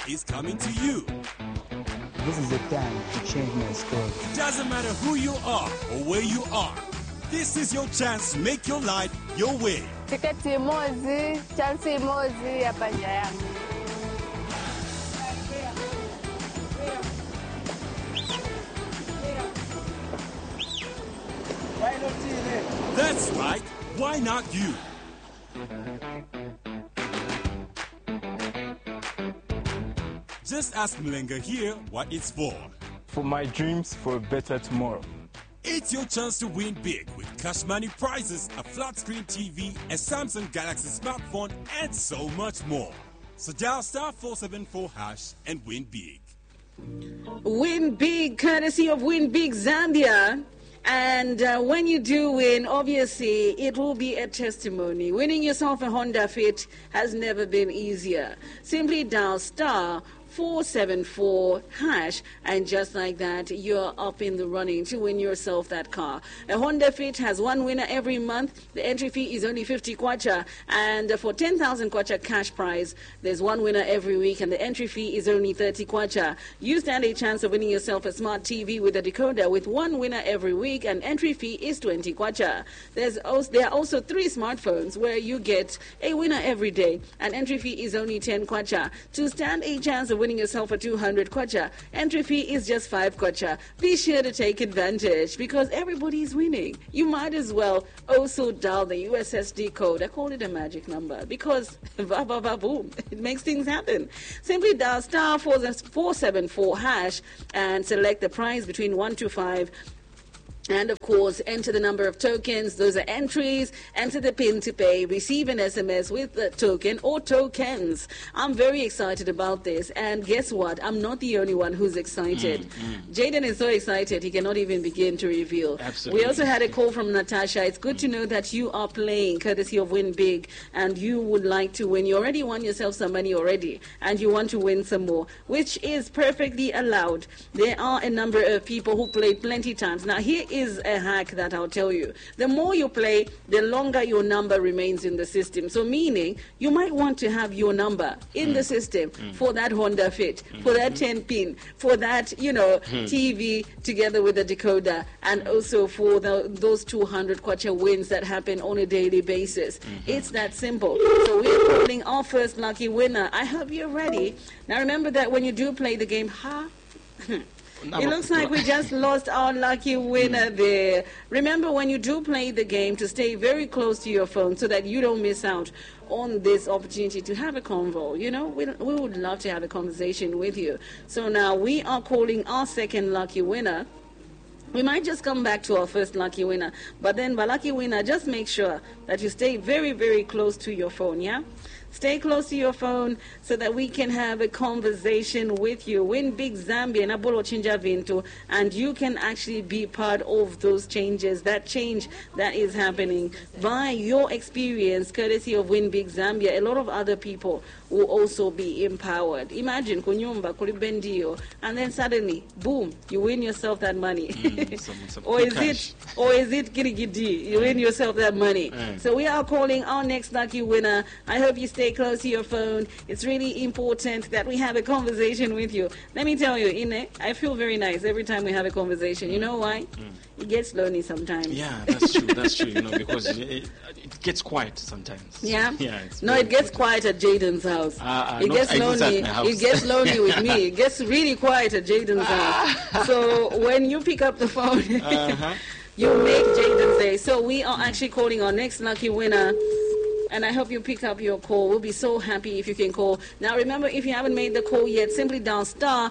is coming to you. This is the time to change my story. It doesn't matter who you are or where you are. This is your chance to make your life your way. Tiketi mozi, chansi mozi ya panja yangu. That's right. Why not you? Just ask Mlenga here what it's for. For my dreams for a better tomorrow. It's your chance to win big with cash money prizes, a flat screen TV, a Samsung Galaxy smartphone, and so much more. So dial *474# and win big. Win big, courtesy of Win Big Zambia. And when you do win, obviously, it will be a testimony. Winning yourself a Honda Fit has never been easier. Simply dial *474#, and just like that, you're up in the running to win yourself that car. A Honda Fit has one winner every month. The entry fee is only 50 kwacha, and for 10,000 kwacha cash prize, there's one winner every week, and the entry fee is only 30 kwacha. You stand a chance of winning yourself a smart TV with a decoder with one winner every week, and entry fee is 20 kwacha. There are also 3 smartphones where you get a winner every day, and entry fee is only 10 kwacha. To stand a chance of winning yourself a 200 kwacha, entry fee is just 5 kwacha. Be sure to take advantage because everybody is winning. You might as well also dial the USSD code. I call it a magic number because boom, it makes things happen. Simply dial *474# and select the price between 1 to 5. And of course, enter the number of tokens. Those are entries. Enter the PIN to pay. Receive an SMS with the token or tokens. I'm very excited about this. And guess what? I'm not the only one who's excited. Jaden is so excited, he cannot even begin to reveal. Absolutely. We also had a call from Natasha. It's good to know that you are playing courtesy of Win Big and you would like to win. You already won yourself some money already and you want to win some more, which is perfectly allowed. There are a number of people who played plenty times. Now, here is a hack that I'll tell you. The more you play, the longer your number remains in the system. So meaning, you might want to have your number in the system for that Honda Fit, for that 10 pin, for that, TV together with the decoder, and also for those 200 kwacha wins that happen on a daily basis. It's that simple. So we're calling our first lucky winner. I hope you're ready. Now remember that when you do play the game, it looks like we just lost our lucky winner there. Remember, when you do play the game, to stay very close to your phone so that you don't miss out on this opportunity to have a convo. We would love to have a conversation with you. So now we are calling our second lucky winner. We might just come back to our first lucky winner. But then by lucky winner, just make sure that you stay very, very close to your phone, yeah? Stay close to your phone so that we can have a conversation with you. Win Big Zambia and Abolo Chinja Vinto, and you can actually be part of those changes, that change that is happening by your experience, courtesy of Win Big Zambia. A lot of other people will also be empowered. Imagine kunyumba kulibendio, and then suddenly, boom, you win yourself that money. or is it kirigidi? You win yourself that money. So we are calling our next lucky winner. I hope you stay close to your phone. It's really important that we have a conversation with you. Let me tell you, Ine, I feel very nice every time we have a conversation. You know why? It gets lonely sometimes. Yeah, that's true. That's true. Because it gets quiet sometimes. Yeah. No, it gets quiet at Jaden's house. It gets lonely. It gets lonely with me. It gets really quiet at Jaden's house. So when you pick up the phone, you make Jaden's day. So we are actually calling our next lucky winner. And I hope you pick up your call. We'll be so happy if you can call. Now, remember, if you haven't made the call yet, simply dial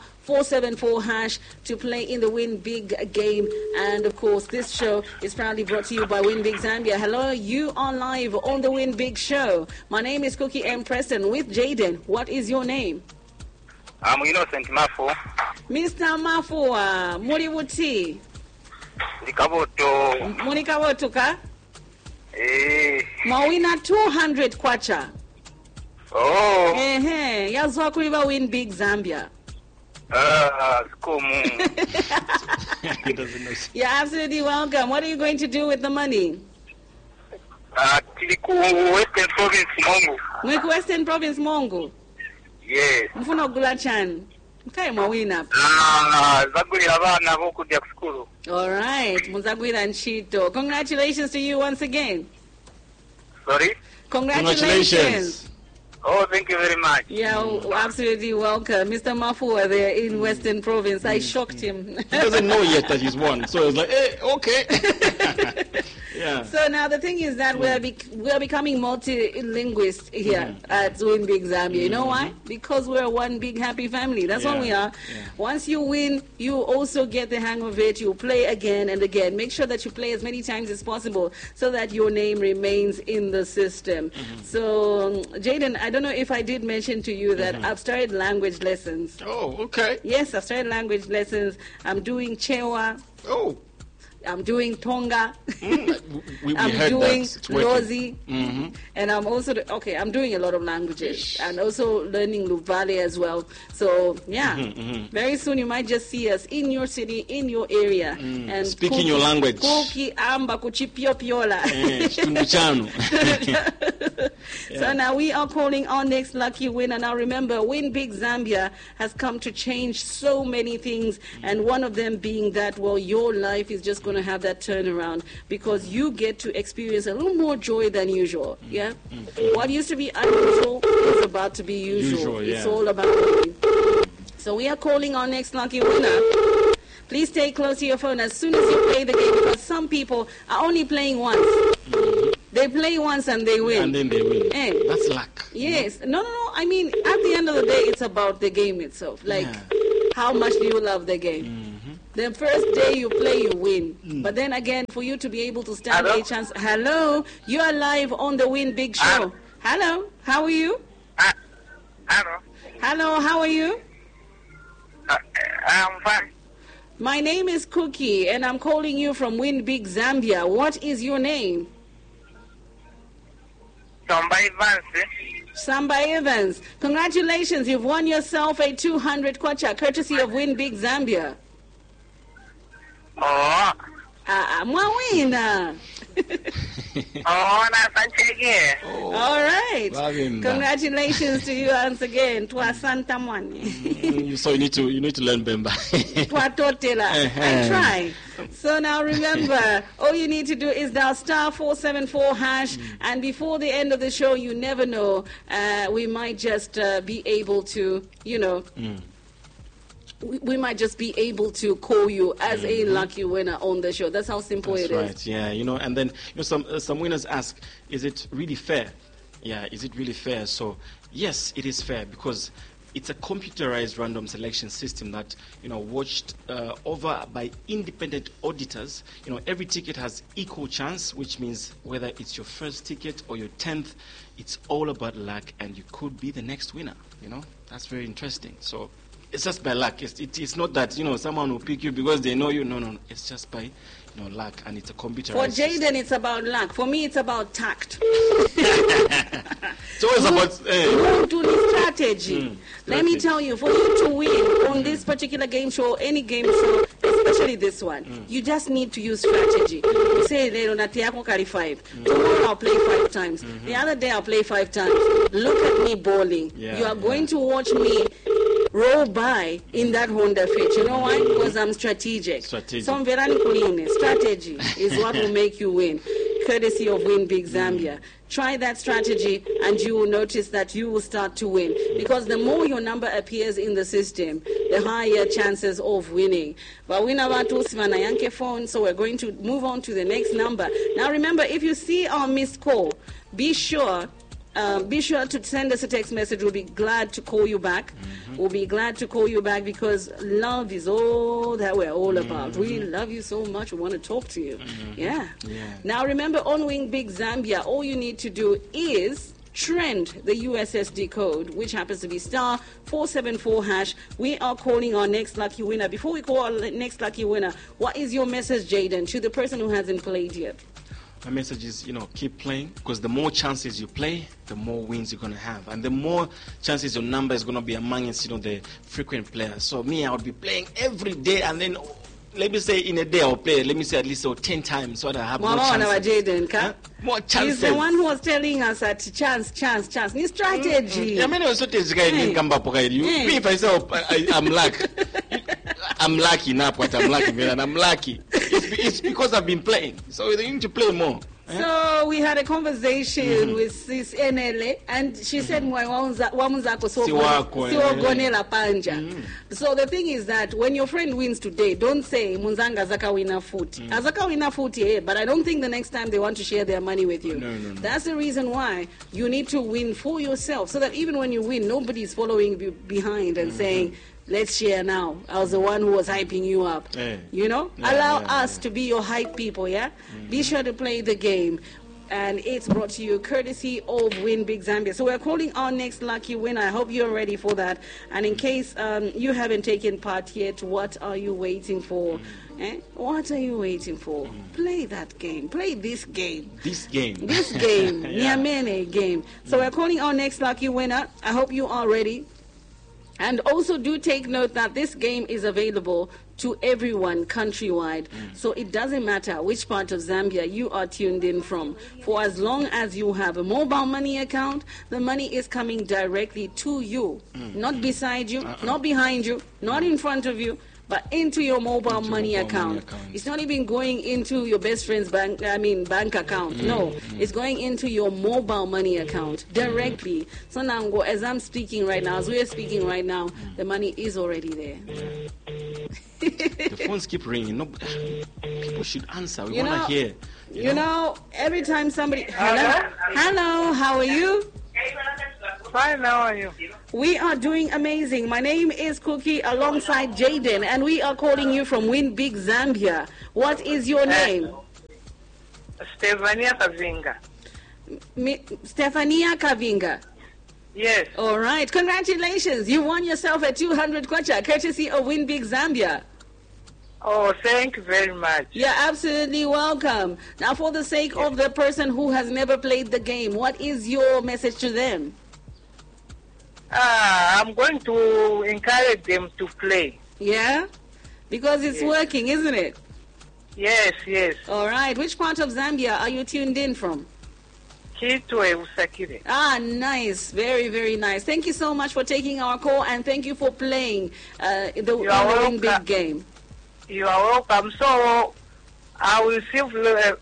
*474# to play in the Win Big game. And, of course, this show is proudly brought to you by Win Big Zambia. Hello, you are live on the Win Big show. My name is Cookie M. Preston with Jaden. What is your name? I'm Innocent Mafo. Mr. Mafo, muri wuti? Muri kaboto ka? Mawina 200 kwacha. Oh. Yazwa kuliba Win Big Zambia. He doesn't know. You're absolutely welcome. What are you going to do with the money? Western Province Mongo. Western Province Mongo. Yes. Mfuna kugula chani. Mkaye mwawina. Zagulira abana bokudya ku school. All right. Muzagwira nchito. Congratulations to you once again. Sorry? Congratulations. Oh, thank you very much. Yeah, absolutely welcome. Mr. Mafua there in Western Province. I shocked him. He doesn't know yet that he's won. So it's like, hey, okay. Yeah. So now the thing is that we are becoming multilinguist here at Win Big Zambia. You know why? Because we're one big happy family. That's what we are. Yeah. Once you win, you also get the hang of it. You play again and again. Make sure that you play as many times as possible so that your name remains in the system. So, Jaden, I don't know if I did mention to you that I've started language lessons. Oh, okay. Yes, I've started language lessons. I'm doing Chewa. Oh. I'm doing Tonga. We I'm heard doing that. It's working. Lozi. And I'm also, I'm doing a lot of languages. And also learning Luvale as well. So, yeah. Very soon you might just see us in your city, in your area. And Speaking your language. Kuki amba kuchipio piola. So now we are calling our next lucky winner. Now remember, Win Big Zambia has come to change so many things. And one of them being that, well, your life is just going to have that turnaround because you get to experience a little more joy than usual. Yeah? What used to be unusual is about to be usual. It's all about winning. So we are calling our next lucky winner. Please stay close to your phone as soon as you play the game because some people are only playing once. They play once and they win. And then they win. Eh. That's luck. Yes. No. I mean, at the end of the day, it's about the game itself. Like, how much do you love the game? The first day you play, you win. But then again, for you to be able to stand a chance. Hello, you are live on the Win Big Show. Hello, how are you? Hello, how are you? I'm fine. My name is Cookie, and I'm calling you from Win Big Zambia. What is your name? Samba Evans. Samba Evans. Congratulations, you've won yourself a 200 kwacha, courtesy of Win Big Zambia. Oh. Mwawina. Oh, again. All right. Congratulations to you once again. Twa Santa Mwani. So you need to learn Bemba. Twa Totela. I try. So now remember, all you need to do is dial *474#, and before the end of the show, you never know, we might just be able to, we might just be able to call you as a lucky winner on the show. That's how simple it is. That's right. Yeah, and then some winners ask, is it really fair? Yeah, is it really fair? So yes, it is fair because it's a computerized random selection system that watched over by independent auditors. Every ticket has equal chance, which means whether it's your first ticket or your 10th, it's all about luck, and you could be the next winner. That's very interesting. So it's just by luck. It's not that someone will pick you because they know you. No. It's just by luck, and it's a computerized. For Jaden, it's about luck. For me, it's about tact. It's always about strategy. Let me tell you, for you to win on this particular game show, any game show, especially this one, you just need to use strategy. You say, Kali 5. Tomorrow I'll play 5 times. The other day I'll play 5 times. Look at me bowling. You are going to watch me roll by in that Honda Fit. You know why? Because I'm strategic. So strategy is what will make you win. Courtesy of Win Big Zambia. Try that strategy and you will notice that you will start to win. Because the more your number appears in the system, the higher chances of winning. But we now to Sivana Yanke phone, so we're going to move on to the next number. Now remember, if you see our missed call, be sure to send us a text message. We'll be glad to call you back. We'll be glad to call you back because love is all that we're all about. We love you so much. We want to talk to you. Yeah. Now remember, on Win Big Zambia, all you need to do is trend the USSD code, which happens to be *474#. We are calling our next lucky winner. Before we call our next lucky winner, what is your message, Jaden, to the person who hasn't played yet? My message is, keep playing, because the more chances you play, the more wins you're going to have. And the more chances your number is going to be amongst, the frequent players. So me, I would be playing every day, and then let me say in a day I'll play, let me say at least 10 times so that I have more Mama wa chances. Jaden, Huh? More chances. He's the one who was telling us that chance. Ni strategy. Yeah, many also take guy in Kamba Pokai. Me, if I say I'm lucky, I'm lucky now, but I'm lucky, man, and I'm lucky. It's because I've been playing. So they need to play more. So we had a conversation with Sis NLA, and she said, "Wamuzako siwogonela panja." So the thing is that when your friend wins today, don't say Munzanga zaka wina futi. Azaka wina futi, but I don't think the next time they want to share their money with you. No. That's the reason why you need to win for yourself, so that even when you win, nobody's following you behind and saying, let's share now. I was the one who was hyping you up. You know? Allow us to be your hype people, yeah? Be sure to play the game. And it's brought to you courtesy of Win Big Zambia. So we're calling our next lucky winner. I hope you're ready for that. And in case you haven't taken part yet, what are you waiting for? What are you waiting for? Play that game. Play this game. This game. Nyamene game. So we're calling our next lucky winner. I hope you are ready. And also do take note that this game is available to everyone countrywide. So it doesn't matter which part of Zambia you are tuned in from. For as long as you have a mobile money account, the money is coming directly to you. Not beside you, not behind you, not in front of you, but into your mobile money account. It's not even going into your best friend's bank account. No, it's going into your mobile money account directly. So now, as I'm speaking right now, as we are speaking right now, the money is already there. The phones keep ringing. No, people should answer. We want to hear. You know, every time somebody... Hello, how are you? Fine, how are you? We are doing amazing. My name is Cookie alongside Jaden, and we are calling you from Win Big Zambia. What is your name? Stefania Kavinga. Stefania Kavinga. Yes. All right. Congratulations. You won yourself a 200 kwacha, courtesy of Win Big Zambia. Oh, thank you very much. You're absolutely welcome. Now, for the sake of the person who has never played the game, what is your message to them? I'm going to encourage them to play. Yeah? Because it's working, isn't it? Yes. All right. Which part of Zambia are you tuned in from? Kitwe Usakire. Ah, nice. Very, very nice. Thank you so much for taking our call, and thank you for playing the Win Big game. You are welcome. So, I will receive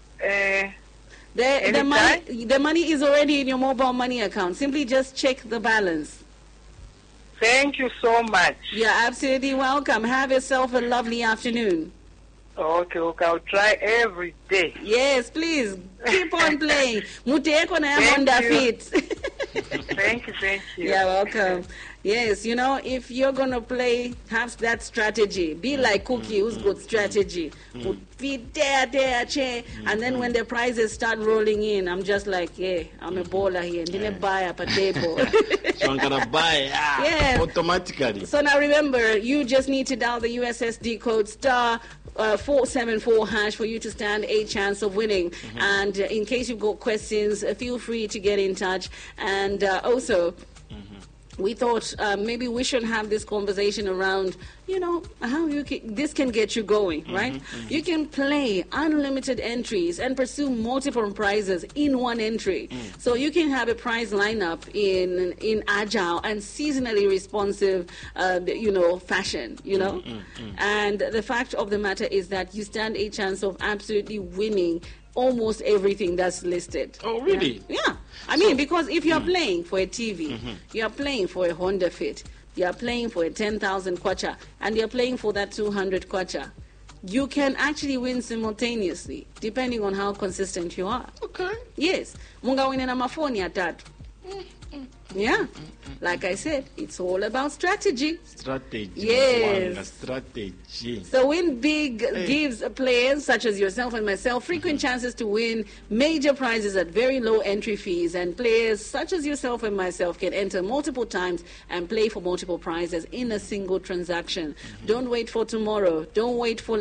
the money is already in your mobile money account. Simply just check the balance. Thank you so much. You're absolutely welcome. Have yourself a lovely afternoon. Okay, I'll try every day. Yes, please. Keep on playing. Muteko na Honda Fit. Thank you. You're welcome. Yes, you know, if you're going to play, have that strategy. Be like Cookie, who's got strategy. Put feet there, and then when the prizes start rolling in, I'm just like, yeah, I'm a baller here. Didn't buy a potato. So I'm going to buy automatically. So now remember, you just need to dial the USSD code star 474 hash for you to stand a chance of winning. And in case you've got questions, feel free to get in touch. And also, we thought maybe we should have this conversation around, you know, how this can get you going, right? You can play unlimited entries and pursue multiple prizes in one entry. So you can have a prize lineup in agile and seasonally responsive, fashion, you know? And the fact of the matter is that you stand a chance of absolutely winning almost everything that's listed. Oh, really? Yeah. I mean, because if you're playing for a TV, you're playing for a Honda Fit, you're playing for a 10,000 kwacha, and you're playing for that 200 kwacha, you can actually win simultaneously, depending on how consistent you are. Okay. Yes. Munga wine na mafoni atatu. Yeah. Like I said, it's all about strategy. Strategy. Yes. Strategy. So Win Big gives players such as yourself and myself frequent chances to win major prizes at very low entry fees. And players such as yourself and myself can enter multiple times and play for multiple prizes in a single transaction. Don't wait for tomorrow. Don't wait for luck.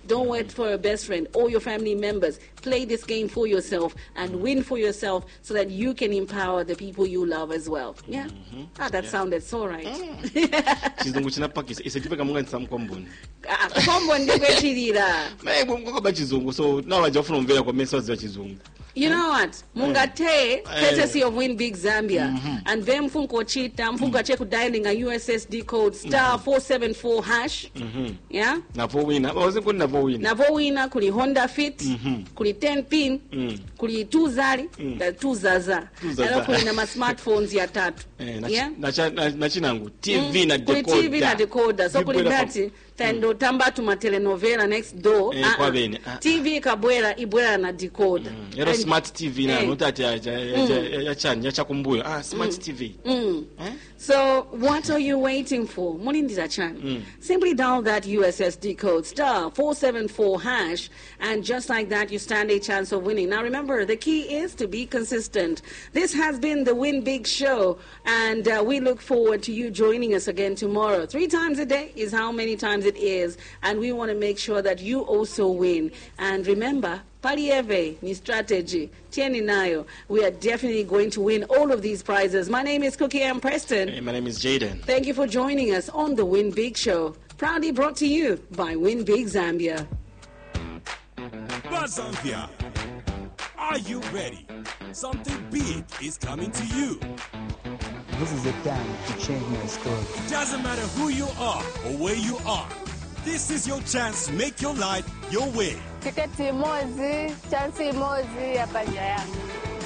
Don't wait for a best friend or your family members. Play this game for yourself and win for yourself so that you can empower the people you love as well. Yeah? That sounded so right. Chizungu chinapakisa isechipeka munga ntisamukwamboni. Kombo ndikwechirira. Maybe mukaba chizungu so now wajafuna umvela kwa mesa waziwa chizungu. You know what? Mungate, courtesy of Win Big Zambia. And then mfunko chita, mfunko cheku dialing a USSD code *474#. Yeah? Navo wina. Wazi navo wina. Navo wina kuli Honda Fit, kuli 10 pin, kuli 2 zari, 2 zaza. Alo kuli na smartphones ya 3. Yeah? Nachinangu TV na decoder. Kuli TV na decoder. So kuli bati tendo tamba tuma telenovela next door. TV kabwera ibwera na decoder. Smart TV na notati ya chakumbuyo. Smart TV. So what are you waiting for? Mulindira chan. Simply dial that USSD code *474# and just like that you stand a chance of winning. Now remember, the key is to be consistent. This has been the Win Big Show and we look forward to you joining us again tomorrow. 3 times a day is how many times it is, and we want to make sure that you also win. And remember, Palieve ni strategy. Tieni nayo. We are definitely going to win all of these prizes. My name is Cookie M. Preston. Hey, my name is Jaden. Thank you for joining us on the Win Big Show. Proudly brought to you by Win Big Zambia. But Zambia, are you ready? Something big is coming to you. This is the time to change my story. It doesn't matter who you are or where you are. This is your chance to make your life your way. Tiketi mozi, chansi mozi ya panja yangu.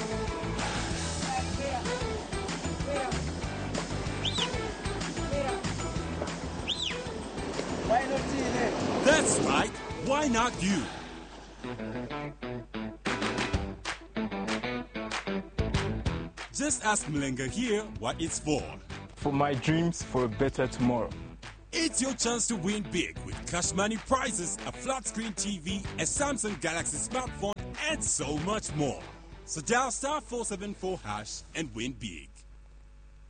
That's right. Why not you? Just ask Mlenga here what it's for. For my dreams for a better tomorrow. It's your chance to win big with cash money prizes, a flat screen TV, a Samsung Galaxy smartphone, and so much more. So dial *474# and win big.